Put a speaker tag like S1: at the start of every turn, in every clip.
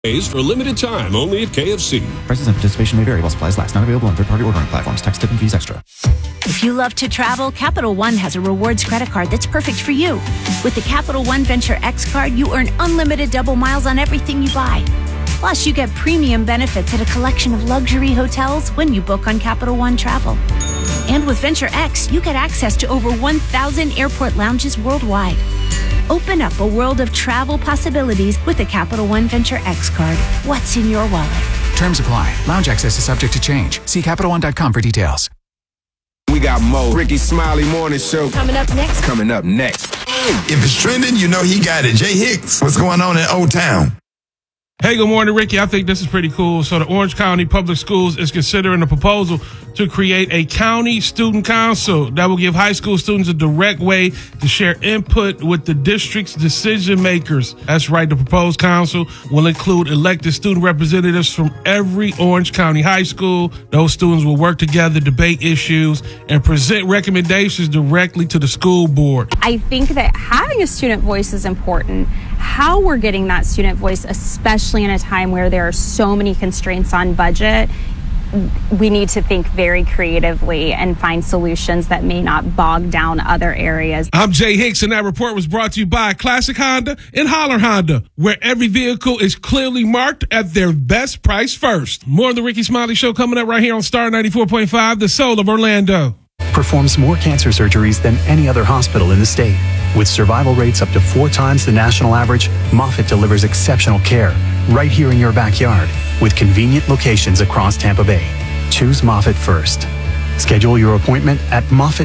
S1: For a limited time, only at KFC.
S2: Prices and participation may vary while supplies last. Not available on third-party ordering platforms. Tax, tip, and fees extra.
S3: If you love to travel, Capital One has a rewards credit card that's perfect for you. With the Capital One Venture X card, you earn unlimited double miles on everything you buy. Plus, you get premium benefits at a collection of luxury hotels when you book on Capital One Travel. And with Venture X, you get access to over 1,000 airport lounges worldwide. Open up a world of travel possibilities with the Capital One Venture X card. What's in your wallet?
S4: Terms apply. Lounge access is subject to change. See CapitalOne.com for details.
S5: We got Mo, Ricky Smiley Morning Show.
S6: Coming up next.
S7: If it's trending, you know he got it. Jay Hicks, what's going on in Old Town?
S8: Hey, good morning, Ricky. I think this is pretty cool. So the Orange County Public Schools is considering a proposal to create a county student council that will give high school students a direct way to share input with the district's decision makers. That's right. The proposed council will include elected student representatives from every Orange County high school. Those students will work together, debate issues, and present recommendations directly to the school board.
S9: I think that having a student voice is important. How we're getting that student voice, especially in a time where there are so many constraints on budget, we need to think very creatively and find solutions that may not bog down other areas.
S8: I'm Jay Hicks, and that report was brought to you by Classic Honda and Holler Honda, where every vehicle is clearly marked at their best price first. More of the Ricky Smiley Show coming up right here on Star 94.5, the soul of Orlando.
S10: Performs more cancer surgeries than any other hospital in the state. With survival rates up to 4 times the national average, Moffitt delivers exceptional care right here in your backyard with convenient locations across Tampa Bay. Choose Moffitt first. Schedule your appointment at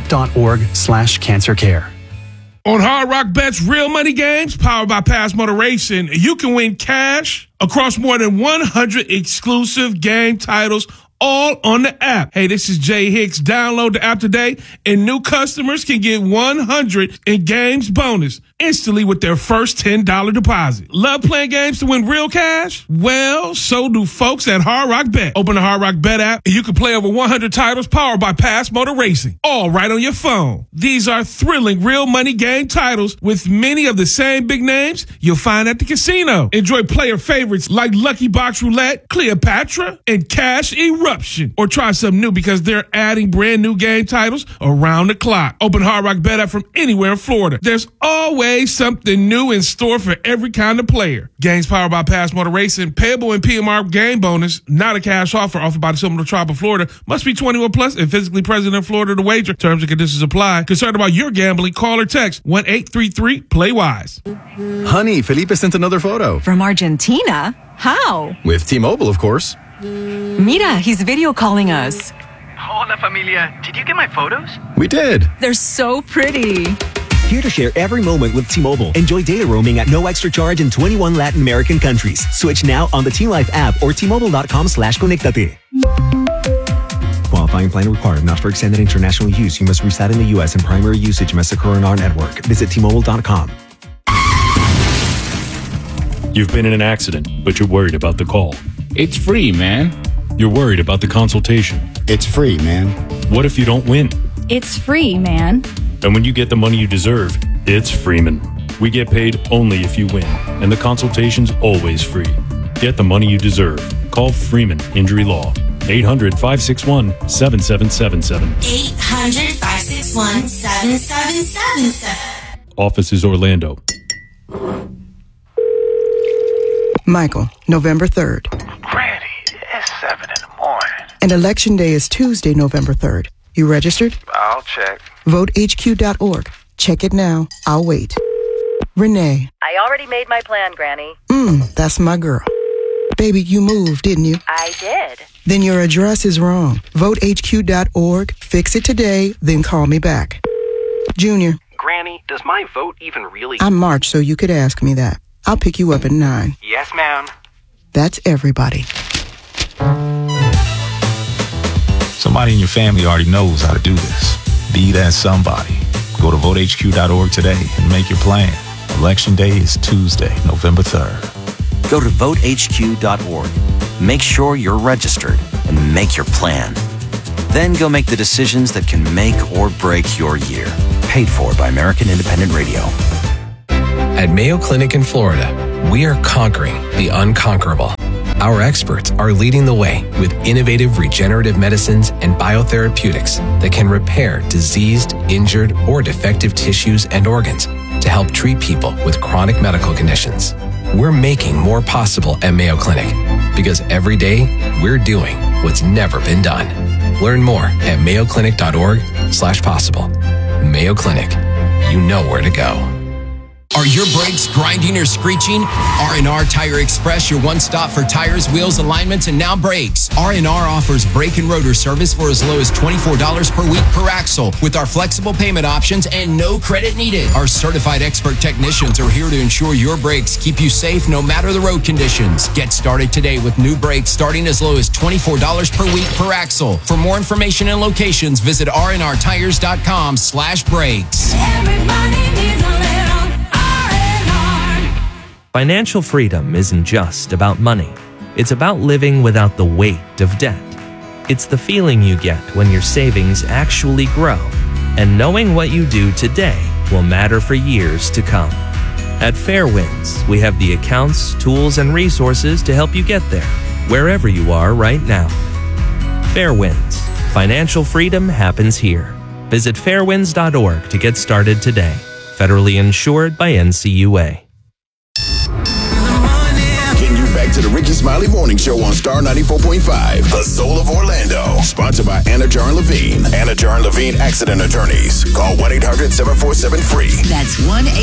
S10: moffitt.org/cancercare.
S8: On Hard Rock Bet's Real Money Games, powered by Pass Motor Racing, you can win cash across more than 100 exclusive game titles, all on the app. Hey, this is Jay Hicks. Download the app today, and new customers can get $100 in games bonus instantly with their first $10 deposit. Love playing games to win real cash? Well, so do folks at Hard Rock Bet. Open the Hard Rock Bet app, and you can play over 100 titles powered by Pass Motor Racing, all right on your phone. These are thrilling real money game titles with many of the same big names you'll find at the casino. Enjoy player favorites like Lucky Box Roulette, Cleopatra, and Cash Eruption. Or try something new because they're adding brand new game titles around the clock. Open Hard Rock Bet app from anywhere in Florida. There's always something new in store for every kind of player. Games powered by Pass Motor Racing, payable in PMR game bonus, not a cash offer offered by the Seminole Tribe of Florida. Must be 21 plus and physically present in Florida to wager. Terms and conditions apply. Concerned about your gambling? Call or text 1-833-PLAY-WISE.
S11: Honey, Felipe sent another photo.
S12: From Argentina? How?
S11: With T-Mobile, of course.
S12: Mira, he's video calling us.
S13: Hola, familia. Did you get my photos?
S11: We did.
S12: They're so pretty.
S14: Here to share every moment with T-Mobile. Enjoy data roaming at no extra charge in 21 Latin American countries. Switch now on the T-Life app or T-Mobile.com/conectate. Qualifying plan required. Not for extended international use. You must reside in the U.S. and primary usage must occur on our network. Visit T-Mobile.com.
S15: You've been in an accident, but you're worried about the call.
S16: It's free, man.
S15: You're worried about the consultation.
S17: It's free, man.
S15: What if you don't win?
S9: It's free, man.
S15: And when you get the money you deserve, it's Freeman. We get paid only if you win, and the consultation's always free. Get the money you deserve. Call Freeman Injury Law. 800-561-7777.
S18: 800-561-7777.
S15: Office is Orlando.
S19: Michael, November 3rd.
S13: Granny, it's 7 in the morning.
S19: And Election Day is Tuesday, November 3rd. You registered?
S13: I'll check.
S19: VoteHQ.org. Check it now. I'll wait. Renee.
S20: I already made my plan, Granny.
S19: That's my girl. Baby, you moved, didn't you?
S20: I did.
S19: Then your address is wrong. VoteHQ.org. Fix it today, then call me back. Junior.
S13: Granny, does my vote even really...
S19: I'm March, so you could ask me that. I'll pick you up at 9.
S13: Yes, ma'am.
S19: That's everybody.
S7: Somebody in your family already knows how to do this. Be that somebody. Go to VoteHQ.org today and make your plan. Election Day is Tuesday, November 3rd.
S3: Go to VoteHQ.org. Make sure you're registered and make your plan. Then go make the decisions that can make or break your year. Paid for by American Independent Radio.
S6: At Mayo Clinic in Florida, We are conquering the unconquerable. Our experts are leading the way with innovative regenerative medicines and biotherapeutics that can repair diseased, injured, or defective tissues and organs to help treat people with chronic medical conditions. We're making more possible at Mayo Clinic because every day we're doing what's never been done. Learn more at mayoclinic.org/possible. Mayo Clinic. You know where to go.
S16: Are your brakes grinding or screeching? R&R Tire Express, your one stop for tires, wheels, alignments, and now brakes. R&R offers brake and rotor service for as low as $24 per week per axle with our flexible payment options and no credit needed. Our certified expert technicians are here to ensure your brakes keep you safe no matter the road conditions. Get started today with new brakes starting as low as $24 per week per axle. For more information and locations, visit rnrtires.com/brakes.
S18: Everybody needs a little
S17: Financial freedom isn't just about money. It's about living without the weight of debt. It's the feeling you get when your savings actually grow and knowing what you do today will matter for years to come. At Fairwinds, we have the accounts, tools, and resources to help you get there, wherever you are right now. Fairwinds. Financial freedom happens here. Visit fairwinds.org to get started today. Federally insured by NCUA.
S21: Back to the Ricky Smiley Morning Show on Star 94.5, the soul of Orlando. Sponsored by Anna Jar and Levine. Anna Jar and Levine Accident Attorneys. Call 1-800-747-FREE.
S22: That's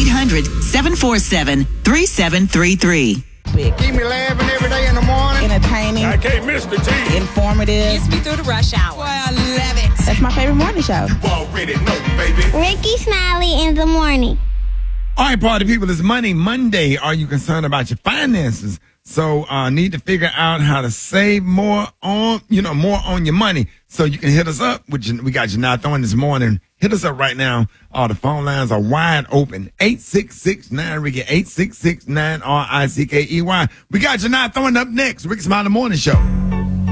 S22: 1-800-747-3733.
S23: Keep me laughing every day in the morning.
S24: Entertaining.
S23: I can't miss the tea.
S24: Informative.
S22: Gets me through the rush hour.
S24: Boy, I love it. That's my favorite morning show.
S21: You already know, baby.
S25: Ricky Smiley in the morning.
S26: All right, party people, it's Money Monday. Are you concerned about your finances? So need to figure out how to save more on your money. So you can hit us up. We got you now throwing this morning. Hit us up right now. The phone lines are wide open. 866-9-RICKY, 866-9-RICKEY. We got you now throwing up next. Ricky Smiley Morning Show.